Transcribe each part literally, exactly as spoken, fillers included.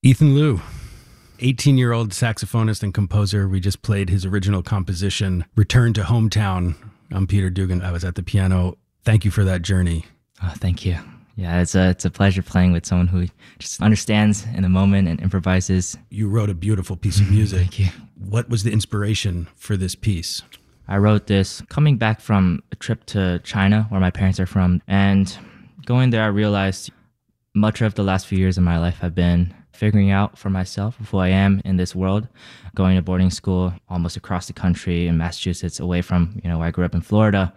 Ethan Liu, eighteen-year-old saxophonist and composer. We just played his original composition, Return to Hometown. I'm Peter Dugan. I was at the piano. Thank you for that journey. Oh, thank you. Yeah, it's a it's a pleasure playing with someone who just understands in the moment and improvises. You wrote a beautiful piece of music. Thank you. What was the inspiration for this piece? I wrote this coming back from a trip to China, where my parents are from. And going there, I realized much of the last few years of my life have been figuring out for myself who I am in this world, going to boarding school almost across the country in Massachusetts, away from, you know, where I grew up in Florida.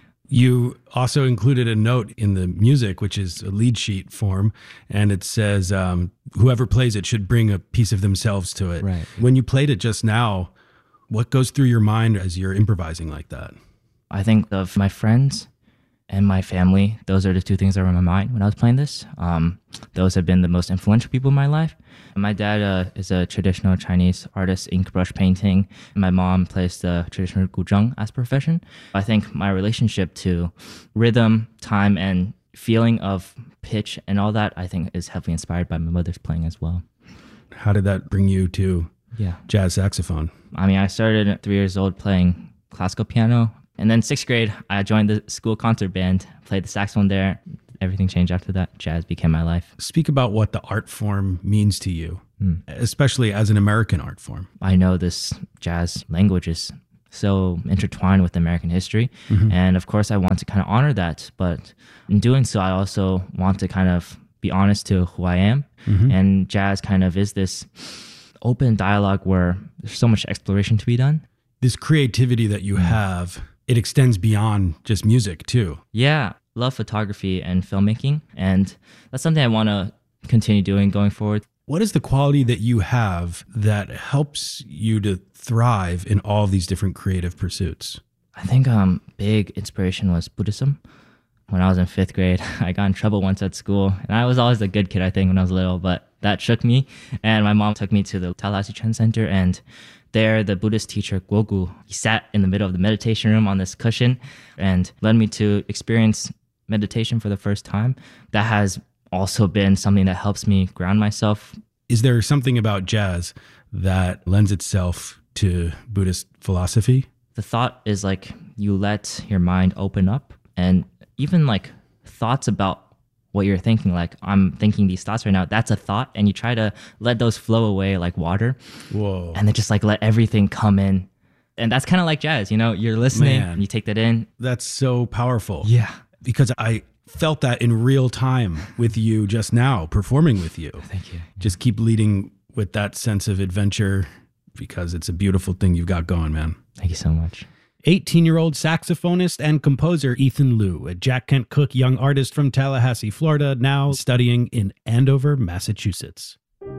You also included a note in the music, which is a lead sheet form, and it says um, whoever plays it should bring a piece of themselves to it. Right. When you played it just now, what goes through your mind as you're improvising like that? I think of my friends and my family. Those are the two things that were in my mind when I was playing this. Um, those have been the most influential people in my life. And my dad uh, is a traditional Chinese artist, ink brush painting. And my mom plays the traditional guzheng as a profession. I think my relationship to rhythm, time, and feeling of pitch and all that, I think, is heavily inspired by my mother's playing as well. How did that bring you to yeah. jazz saxophone? I mean, I started at three years old playing classical piano. And then sixth grade, I joined the school concert band, played the saxophone there. Everything changed after that. Jazz became my life. Speak about what the art form means to you, mm. especially as an American art form. I know this jazz language is so intertwined with American history. Mm-hmm. And of course, I want to kind of honor that. But in doing so, I also want to kind of be honest to who I am. Mm-hmm. And jazz kind of is this open dialogue where there's so much exploration to be done. This creativity that you mm. have, it extends beyond just music too. Yeah, love photography and filmmaking, and that's something I want to continue doing going forward. What is the quality that you have that helps you to thrive in all of these different creative pursuits? I think um big inspiration was Buddhism. When I was in fifth grade, I got in trouble once at school, and I was always a good kid, I think, when I was little, but that shook me. And my mom took me to the Tallahassee Trend Center, and there, the Buddhist teacher, Guogu, he sat in the middle of the meditation room on this cushion and led me to experience meditation for the first time. That has also been something that helps me ground myself. Is there something about jazz that lends itself to Buddhist philosophy? The thought is like you let your mind open up, and even like thoughts about what you're thinking, like I'm thinking these thoughts right now, that's a thought, and you try to let those flow away like water. Whoa. And then just like let everything come in. And that's kind of like jazz, you know, you're listening Man, and you take that in. That's so powerful. Yeah. Because I felt that in real time with you just now, performing with you. Thank you. Just keep leading with that sense of adventure, because it's a beautiful thing you've got going, man. Thank you so much. eighteen-year-old saxophonist and composer Ethan Liu, a Jack Kent Cooke young artist from Tallahassee, Florida, now studying in Andover, Massachusetts.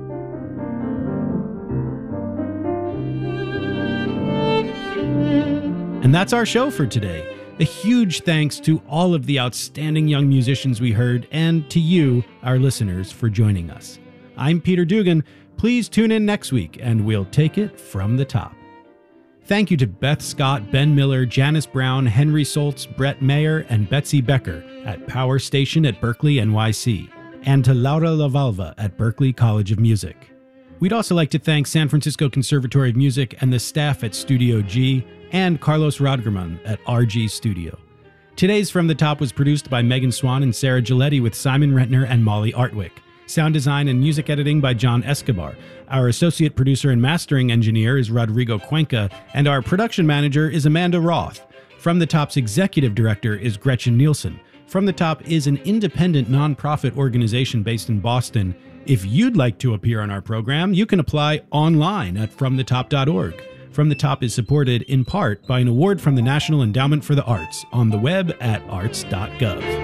And that's our show for today. A huge thanks to all of the outstanding young musicians we heard, and to you, our listeners, for joining us. I'm Peter Dugan. Please tune in next week, and we'll take it from the top. Thank you to Beth Scott, Ben Miller, Janice Brown, Henry Soltz, Brett Mayer, and Betsy Becker at Power Station at Berkeley, N Y C, and to Laura Lavalva at Berklee College of Music. We'd also like to thank San Francisco Conservatory of Music and the staff at Studio G, and Carlos Rodgerman at R G Studio. Today's From the Top was produced by Megan Swan and Sarah Giletti with Simon Rentner and Molly Artwick. Sound design and music editing by John Escobar. Our associate producer and mastering engineer is Rodrigo Cuenca, and our production manager is Amanda Roth. From the Top's executive director is Gretchen Nielsen. From the Top is an independent nonprofit organization based in Boston. If you'd like to appear on our program, you can apply online at from the top dot org. From the Top is supported in part by an award from the National Endowment for the Arts on the web at arts dot gov.